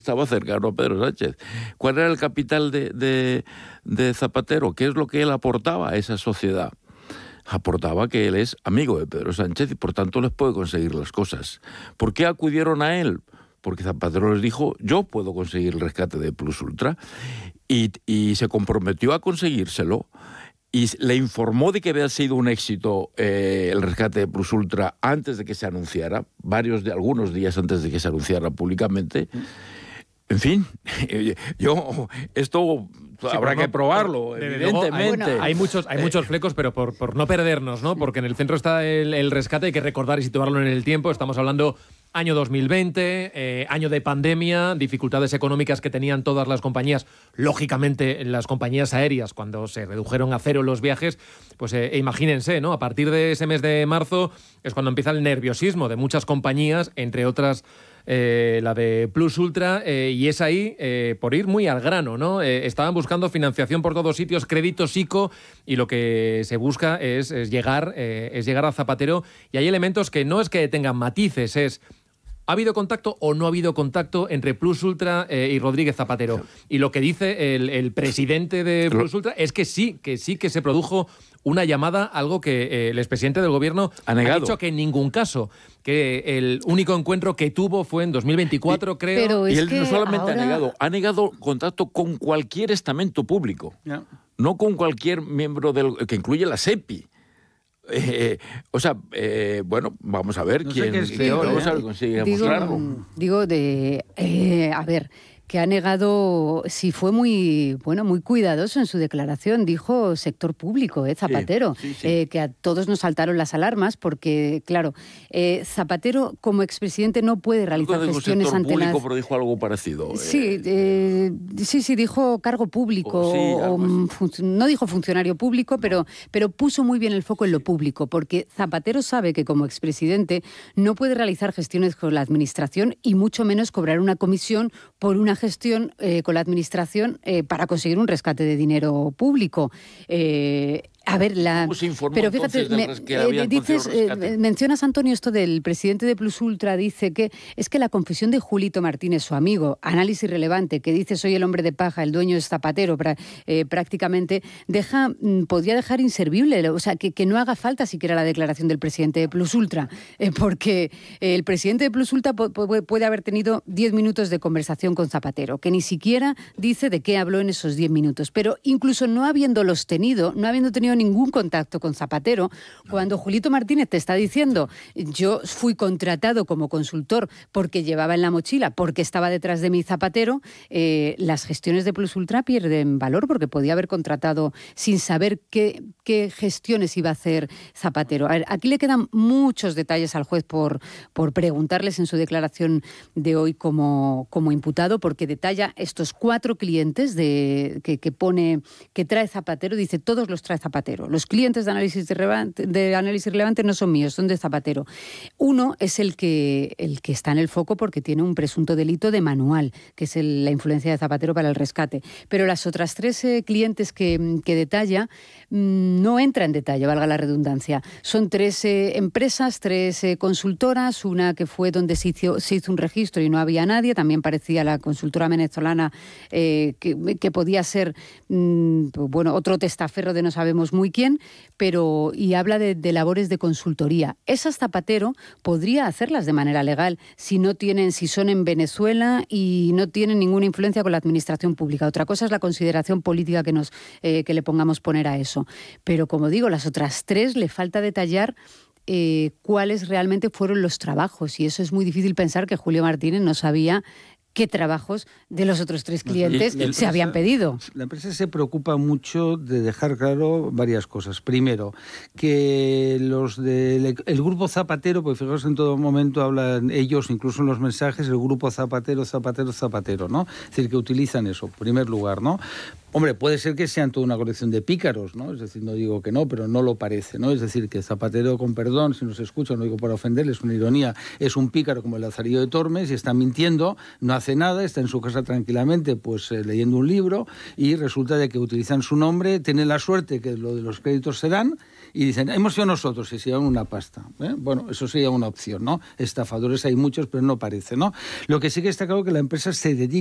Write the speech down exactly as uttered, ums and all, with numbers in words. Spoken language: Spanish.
estaba cercano a Pedro Sánchez. ¿Cuál era el capital de, de, de Zapatero? ¿Qué es lo que él aportaba a esa sociedad? Aportaba que él es amigo de Pedro Sánchez y por tanto les puede conseguir las cosas. ¿Por qué acudieron a él? Porque Zapatero les dijo, yo puedo conseguir el rescate de Plus Ultra, y, y se comprometió a conseguírselo, y le informó de que había sido un éxito eh, el rescate de Plus Ultra antes de que se anunciara, varios de algunos días antes de que se anunciara públicamente. En fin, yo esto sí, habrá que no, probarlo, evidentemente. Luego, hay, hay, muchos, hay muchos flecos, pero por, por no perdernos, ¿no? Porque en el centro está el, el rescate, hay que recordar y situarlo en el tiempo. Estamos hablando año dos mil veinte, eh, año de pandemia, dificultades económicas que tenían todas las compañías, lógicamente las compañías aéreas, cuando se redujeron a cero los viajes, pues eh, imagínense, ¿no? A partir de ese mes de marzo es cuando empieza el nerviosismo de muchas compañías, entre otras Eh, la de Plus Ultra, eh, y es ahí, eh, por ir muy al grano, ¿no? Eh, estaban buscando financiación por todos sitios, créditos I C O, y lo que se busca es, es, llegar, eh, es llegar a Zapatero, y hay elementos que no es que tengan matices, es ¿ha habido contacto o no ha habido contacto entre Plus Ultra eh, y Rodríguez Zapatero? Y lo que dice el, el presidente de Plus Ultra es que sí, que sí que se produjo una llamada, algo que eh, el expresidente del gobierno ha, negado. ha dicho que en ningún caso, que el único encuentro que tuvo fue en dos mil veinticuatro, y, creo. Pero y es él que no solamente ahora... ha negado, ha negado contacto con cualquier estamento público, yeah. no con cualquier miembro del que incluye la SEPI. Eh, o sea, eh, bueno, vamos a ver no quién, es quién peor, vamos ¿eh? a ver, consigue digo, demostrarlo. Digo de, eh, a ver, que ha negado, sí fue muy, bueno, muy cuidadoso en su declaración, dijo sector público, eh, Zapatero, sí, sí, sí. Eh, que a todos nos saltaron las alarmas porque, claro, eh, Zapatero como expresidente no puede realizar no gestiones sector ante público, las... pero dijo algo parecido. Sí, eh, sí, sí, dijo cargo público, o, sí, o, fun- no dijo funcionario público, no. pero, pero puso muy bien el foco en lo público, porque Zapatero sabe que como expresidente no puede realizar gestiones con la administración y mucho menos cobrar una comisión por una gestión eh, con la administración eh, para conseguir un rescate de dinero público. Eh, A ver, la... pero fíjate, me, eh, dices, eh, mencionas, Antonio, esto del presidente de Plus Ultra, dice que es que la confesión de Julito Martínez, su amigo, análisis relevante, que dice soy el hombre de paja, el dueño es Zapatero, pra, eh, prácticamente, deja, podría dejar inservible, o sea, que, que no haga falta siquiera la declaración del presidente de Plus Ultra, eh, porque el presidente de Plus Ultra po- po- puede haber tenido diez minutos de conversación con Zapatero, que ni siquiera dice de qué habló en esos diez minutos, pero incluso no habiéndolos tenido, no habiendo tenido ningún contacto con Zapatero, cuando Julito Martínez te está diciendo yo fui contratado como consultor porque llevaba en la mochila, porque estaba detrás de mi Zapatero, eh, las gestiones de Plus Ultra pierden valor porque podía haber contratado sin saber qué, qué gestiones iba a hacer Zapatero. A ver, aquí le quedan muchos detalles al juez por, por preguntarles en su declaración de hoy como, como imputado, porque detalla estos cuatro clientes de, que, que pone, que trae Zapatero, dice todos los trae Zapatero. Los clientes de análisis, de, relevante, de análisis relevante no son míos, son de Zapatero. Uno es el que, el que está en el foco porque tiene un presunto delito de manual, que es el, la influencia de Zapatero para el rescate. Pero las otras tres eh, clientes que, que detalla mmm, no entra en detalle, valga la redundancia. Son tres eh, empresas, tres eh, consultoras, una que fue donde se hizo, se hizo un registro y no había nadie, también parecía la consultora venezolana eh, que, que podía ser mmm, bueno, otro testaferro de no sabemos muy quién, pero y habla de, de labores de consultoría. Esas Zapatero podría hacerlas de manera legal si no tienen, si son en Venezuela y no tienen ninguna influencia con la administración pública. Otra cosa es la consideración política que nos eh, que le pongamos poner a eso. Pero como digo, las otras tres le falta detallar eh, cuáles realmente fueron los trabajos, y eso es muy difícil pensar que Julio Martínez no sabía qué trabajos de los otros tres clientes y, y se habían pedido. La empresa se preocupa mucho de dejar claro varias cosas. Primero, que los del el grupo Zapatero, porque fijaos en todo momento hablan ellos, incluso en los mensajes, el grupo Zapatero, Zapatero, Zapatero, ¿no? Es decir, que utilizan eso, en primer lugar, ¿no? Hombre, puede ser que sean toda una colección de pícaros, ¿no? Es decir, no digo que no, pero no lo parece, ¿no? Es decir, que Zapatero, con perdón, si nos escucha, no digo para ofenderle, es una ironía, es un pícaro como el Lazarillo de Tormes y está mintiendo, no hace nada, está en su casa tranquilamente, pues eh, leyendo un libro y resulta de que utilizan su nombre, tienen la suerte que lo de los créditos se dan y dicen, hemos sido nosotros y se llevan una pasta. ¿eh? Bueno, eso sería una opción, ¿no? Estafadores hay muchos, pero no parece, ¿no? Lo que sí que está claro que la empresa se dedica